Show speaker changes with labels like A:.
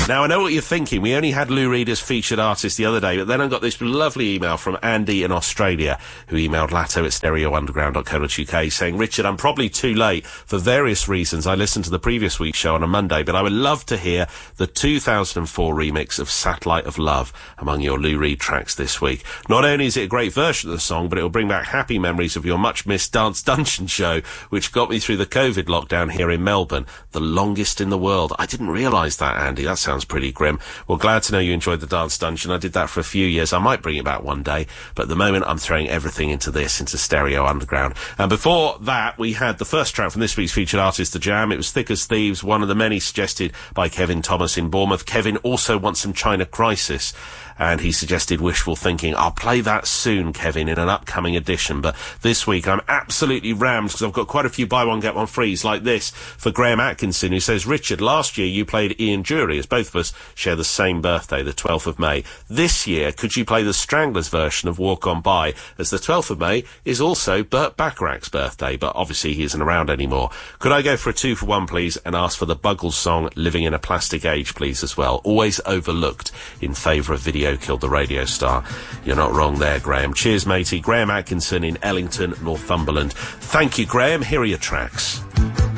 A: Now, I know what you're thinking. We only had Lou Reed as featured artist the other day, but then I got this lovely email from Andy in Australia, who emailed latto@stereounderground.co.uk saying, Richard, I'm probably too late for various reasons. I listened to the previous week's show on a Monday, but I would love to hear the 2004 remix of Satellite of Love among your Lou Reed tracks this week. Not only is it a great version of the song, but it will bring back happy memories of your much-missed Dance Dungeon show, which got me through the COVID lockdown here in Melbourne, the longest in the world. I didn't realise that, Andy. That sounds pretty grim. Well, glad to know you enjoyed the Dance Dungeon. I did that for a few years. I might bring it back one day, but at the moment I'm throwing everything into Stereo Underground. And before that, we had the first track from this week's featured artist, The Jam. It was Thick as Thieves, one of the many suggested by Kevin Thomas in Bournemouth. Kevin also wants some China Crisis, and he suggested Wishful Thinking. I'll play that soon, Kevin, in an upcoming edition. But this week I'm absolutely rammed because I've got quite a few buy one, get one frees like this for Graham Atkinson, who says, Richard, last year you played Ian Dury, as both of us share the same birthday, the 12th of May. This year, could you play the Stranglers version of Walk On By, as the 12th of May is also Burt Bacharach's birthday, but obviously he isn't around anymore. Could I go for a 2 for 1, please, and ask for the Buggles song Living in a Plastic Age, please, as well? Always overlooked in favour of Video Killed the Radio Star. You're not wrong there, Graham. Cheers, matey. Graham Atkinson in Ellington, Northumberland. Thank you, Graham. Here are your tracks.